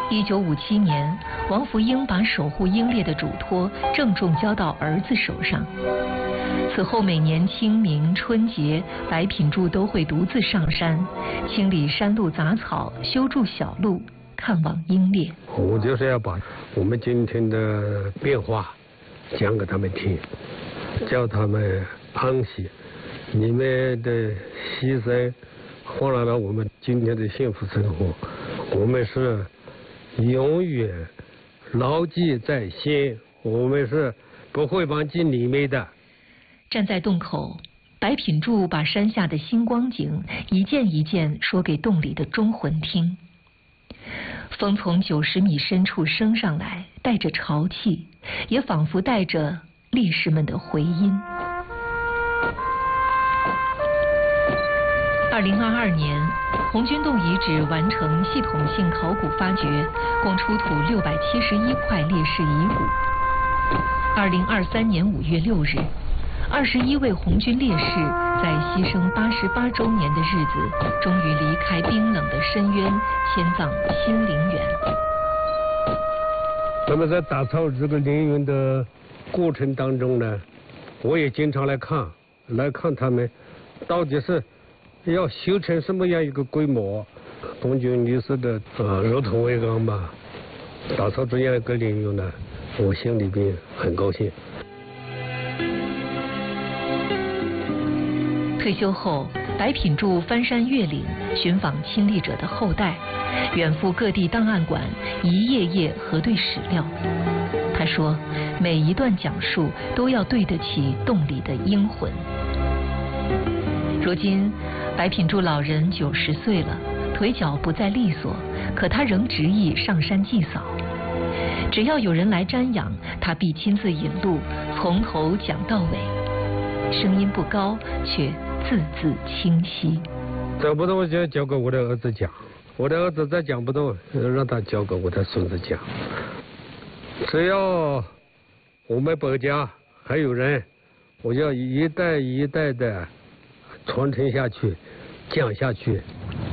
1957年，王福英把守护英烈的嘱托郑重交到儿子手上。此后每年清明、春节，白品柱都会独自上山，清理山路杂草，修筑小路，看望英烈。 我就是要把我们今天的变化讲给他们听，叫他们安息。你们的牺牲换来了我们今天的幸福生活，我们是永远牢记在心，我们是不会忘记你们的。 站在洞口，白品柱把山下的新光景一件一件说给洞里的忠魂听。风从90米深处升上来，带着潮气，也仿佛带着烈士们的回音。2022年，红军洞遗址完成系统性考古发掘，共出土671块烈士遗骨。2023年5月6日，21位红军烈士在牺牲88周年的日子，终于离开冰冷的深渊，迁葬新陵园。 那么在打造这个陵园的过程当中呢，我也经常来看他们到底是要修成什么样一个规模。红军烈士的如同为纲吧，打造这样一个陵园呢，我心里边很高兴。 退休后，白品柱翻山越岭，寻访亲历者的后代，远赴各地档案馆，一页页核对史料。他说，每一段讲述都要对得起洞里的英魂。如今，白品柱老人90岁了，腿脚不再利索，可他仍执意上山祭扫。只要有人来瞻仰，他必亲自引路，从头讲到尾。声音不高，却字字清晰。 讲不动就交给我的儿子讲，我的儿子再讲不动，让他交给我的孙子讲。只要我们白家还有人，我要一代一代的传承下去，讲下去。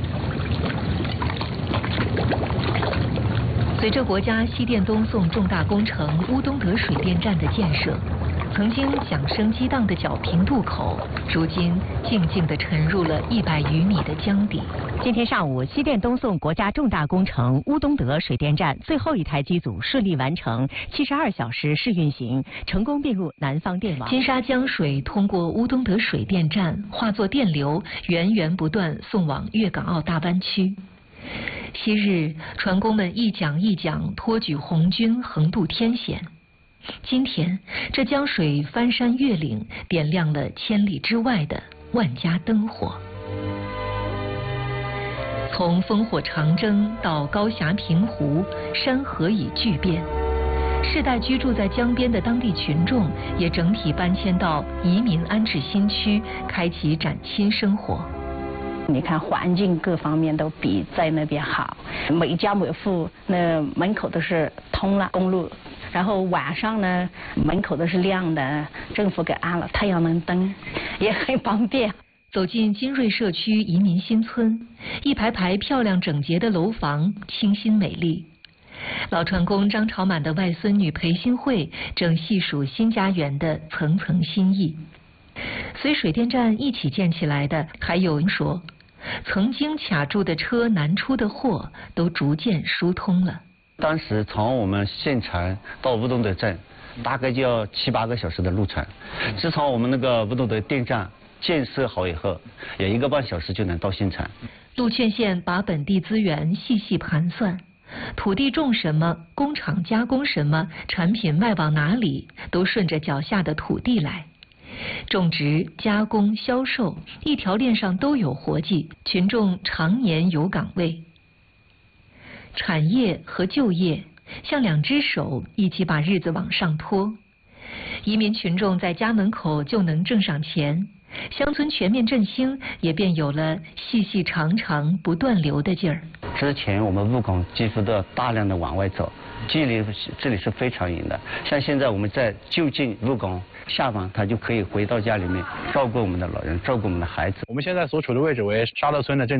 随着国家西电东送重大工程乌东德水电站的建设，曾经响声激荡的皎平渡口，如今静静地沉入了100余米的江底。 今天上午，西电东送国家重大工程乌东德水电站最后一台机组顺利完成72小时试运行，成功并入南方电网。 金沙江水通过乌东德水电站，化作电流，源源不断送往粤港澳大湾区。昔日船工们一桨一桨托举红军横渡天险，今天这江水翻山越岭，点亮了千里之外的万家灯火。从烽火长征到高峡平湖，山河已巨变。世代居住在江边的当地群众也整体搬迁到移民安置新区，开启崭新生活。 你看环境各方面都比在那边好，每家每户那门口都是通了公路，然后晚上呢门口都是亮的，政府给安了太阳能灯，也很方便。 走进金瑞社区移民新村，一排排漂亮整洁的楼房，清新美丽。老船工张朝满的外孙女裴新慧正细数新家园的层层心意。随水电站一起建起来的，还有人说，曾经卡住的车、难出的货，都逐渐疏通了。 当时从我们县城到乌东德镇，大概就要7、8个小时的路程。自从我们那个乌东德电站建设好以后，也1个半小时就能到县城。 陆劝县把本地资源细细盘算，土地种什么，工厂加工什么，产品卖往哪里，都顺着脚下的土地来。种植、加工、销售，一条链上都有活计，群众常年有岗位。产业和就业像2只手，一起把日子往上拖。移民群众在家门口就能挣上钱，乡村全面振兴也便有了细细长长不断流的劲儿。 之前我们务工几乎都要大量的往外走，距离这里是非常远的。像现在我们在就近务工，下班他就可以回到家里面照顾我们的老人，照顾我们的孩子。 我们现在所处的位置为沙头村的镇